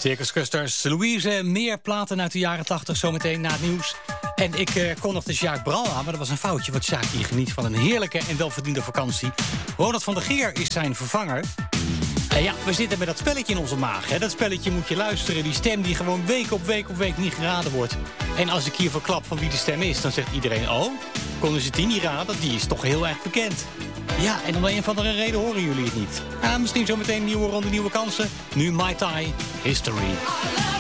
Circus Custers, Louise, meer platen uit de jaren 80 zometeen na het nieuws. En ik kondigde Sjaak Bral aan, maar dat was een foutje. Want Sjaak hier geniet van een heerlijke en welverdiende vakantie. Ronald van der Geer is zijn vervanger. En ja, we zitten met dat spelletje in onze maag. Hè? Dat spelletje moet je luisteren. Die stem die gewoon week op week niet geraden wordt. En als ik hier verklap van wie de stem is, dan zegt iedereen... oh, konden ze die niet raden? Die is toch heel erg bekend. Ja, en om een of andere reden horen jullie het niet. Misschien zometeen een nieuwe ronde, nieuwe kansen. Nu Mai Tai, History.